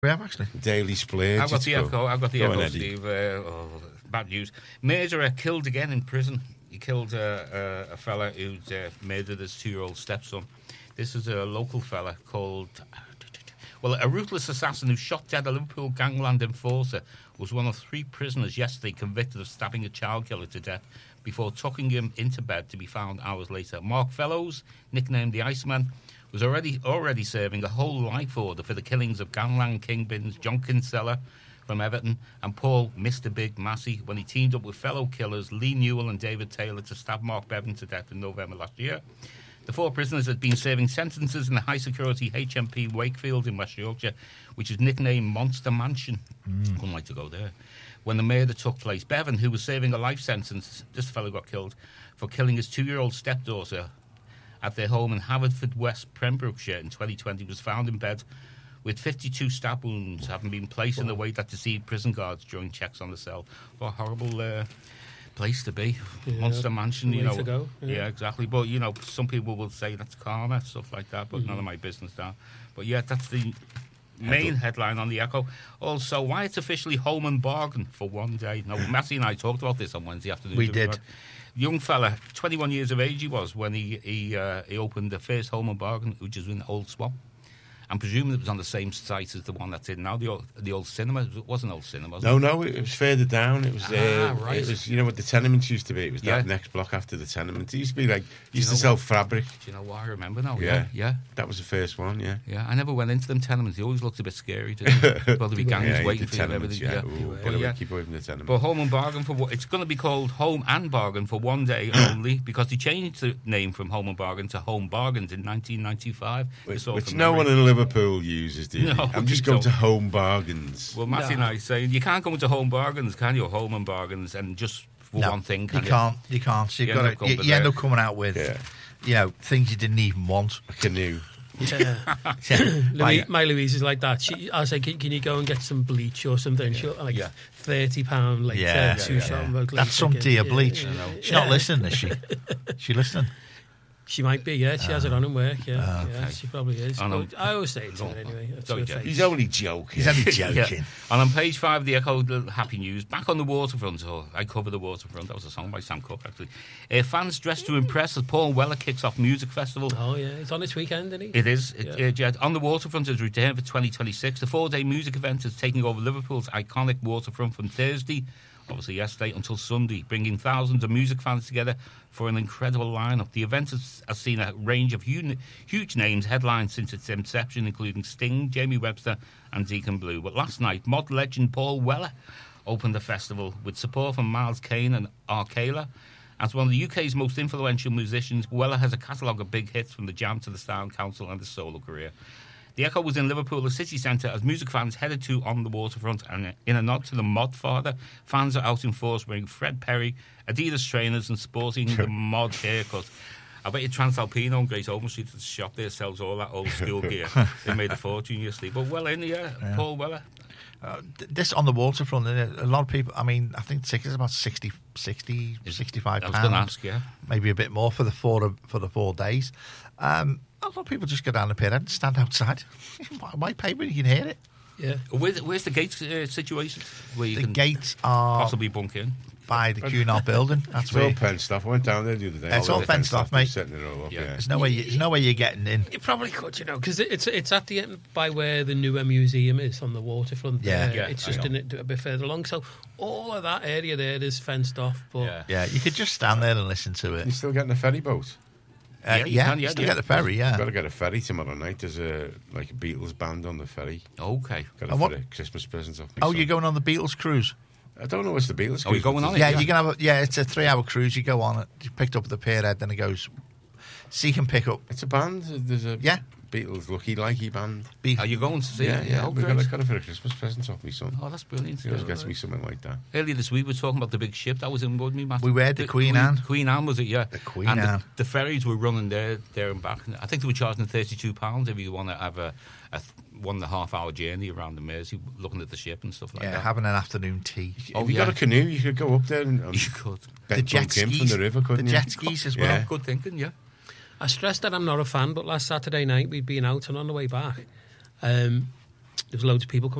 We have actually. Daily Splurge. I've got the echo. Go on, Steve. Bad news. Murderer killed again in prison. He killed a fella who'd murdered his 2-year-old stepson. This is a local fella called... Well, a ruthless assassin who shot dead a Liverpool gangland enforcer was one of 3 prisoners yesterday convicted of stabbing a child killer to death before tucking him into bed to be found hours later. Mark Fellows, nicknamed the Iceman, was already serving a whole life order for the killings of gangland kingpins John Kinsella from Everton and Paul Mr. Big Massey when he teamed up with fellow killers Lee Newell and David Taylor to stab Mark Bevan to death in November last year. The 4 prisoners had been serving sentences in the high-security HMP Wakefield in West Yorkshire, which is nicknamed Monster Mansion. Wouldn't like to go there. When the murder took place, Bevan, who was serving a life sentence, this fellow got killed, for killing his 2-year-old stepdaughter at their home in Haverford West, Pembrokeshire in 2020, was found in bed with 52 stab wounds having been placed in the way that deceived prison guards during checks on the cell. What a horrible... place to be. Monster Mansion, you know. To go, yeah, exactly. But, you know, some people will say that's karma, stuff like that, but none of my business that. But, yeah, that's the main headline on the Echo. Also, why it's officially home and bargain for one day. Now, Matty and I talked about this on Wednesday afternoon. We did. Young fella, 21 years of age he was, when he opened the first home and bargain, which is in Old Swan. I'm presuming it was on the same site as the one that's in now, the old cinema. It wasn't Old Cinema, was it? No, it was further down. It was right. It was, you know what the tenements used to be. It was that next block after the tenements. It used to be like, used to sell fabric. Do you know what I remember now? Yeah. That was the first one, yeah. Yeah, I never went into them tenements. They always looked a bit scary, didn't they? Well, there'd be gangs waiting for you and everything. Keep away from the tenements. But home and bargain it's going to be called Home and Bargain for one day only, because they changed the name from Home and Bargain to Home Bargains in 1995. Which no one in Liverpool uses. No, I'm just going to Home Bargains. Well, Matty and I saying you can't go into Home Bargains, can you? Home and Bargains, and just for one thing, can you? You can't. So you end up coming out with, things you didn't even want. A canoe. My Louise is like that. I say, can you go and get some bleach or something? She'll £30 later. That's some dear bleach. She's not listening, is she? She listening? She might be, yeah. She has it on in work, she probably is. I always say it to her anyway. He's only joking. And on page 5 of the Echo, the happy news, back on the waterfront. I cover the waterfront. That was a song by Sam Cooke, actually. Fans dressed to impress as Paul Weller kicks off music festival. Oh, yeah. It's on this weekend, isn't it? It is. On the waterfront is returned for 2026. The 4-day music event is taking over Liverpool's iconic waterfront from Thursday, obviously yesterday, until Sunday, bringing thousands of music fans together for an incredible lineup. The event has seen a range of huge names headlined since its inception, including Sting, Jamie Webster and Deacon Blue. But last night, mod legend Paul Weller opened the festival with support from Miles Kane and Arcala. As one of the UK's most influential musicians, Weller has a catalogue of big hits from the Jam to the Sound Council and his solo career. The Echo was in Liverpool, the city centre, as music fans headed to On the Waterfront, and in a nod to the mod father, fans are out in force wearing Fred Perry, Adidas trainers and sporting the mod haircut. I bet you Transalpino and Great Ormond Street, the shop there, sells all that old school gear. They made a fortune yesterday. But well in, Paul Weller. This On the Waterfront, a lot of people, I mean, I think the tickets are about 65 I was going to ask, maybe a bit more for the 4 days. A lot of people just go down the pit and stand outside. Why pay when you can hear it? Yeah. Where's the gates situation? Where you can gates are possibly bunk in? By the Cunard building. That's it's all fenced off. I went down there the other day. It's all fenced off, mate. Setting it all up, There's no way you're getting in. You probably could, because it's at the end by where the newer museum is on the waterfront. It's just a bit further along. So all of that area there is fenced off. But you could just stand there and listen to it. You're still getting a ferry boat. You still get the ferry, You've got to get a ferry tomorrow night. There's a Beatles band on the ferry. Okay. Got for the Christmas presents off me. Oh, you're going on the Beatles cruise? I don't know what's the Beatles cruise. Are you going on it? Yeah, you can have it's a 3-hour cruise. You go on it. You picked up at the pierhead, then it goes. So you can pick up. It's a band. There's a Beatles Lucky Likey band. Are you going to see it? Yeah. We've got it for a Christmas present off me son. Oh, that's brilliant. He always gets me something like that. Earlier this week we were talking about the big ship that was in Woodmead, Matt. We were the Queen Anne. Queen Anne, was it? Yeah. The Queen Anne. The ferries were running there and back. I think they were charging £32 if you want to have a 1.5 hour journey around the Mersey, looking at the ship and stuff like that. Yeah, having an afternoon tea. If you got a canoe, you could go up there and you could. The jet skis from the river, couldn't the you? jet skis as well. Good thinking, yeah. I stress that I'm not a fan, but last Saturday night we'd been out, and on the way back, There's loads of people coming